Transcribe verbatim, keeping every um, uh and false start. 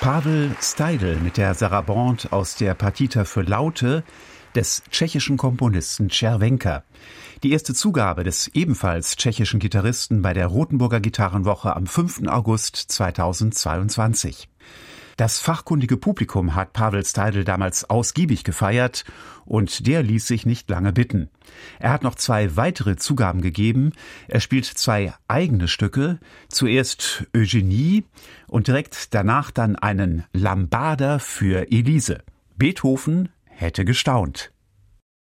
Pavel Steidl mit der Sarabande aus der Partita für Laute des tschechischen Komponisten Červenka. Die erste Zugabe des ebenfalls tschechischen Gitarristen bei der Rotenburger Gitarrenwoche am fünften August zweitausendzweiundzwanzig. Das fachkundige Publikum hat Pavel Steidl damals ausgiebig gefeiert und der ließ sich nicht lange bitten. Er hat noch zwei weitere Zugaben gegeben. Er spielt zwei eigene Stücke, zuerst Eugenie und direkt danach dann einen Lambada für Elise. Beethoven hätte gestaunt.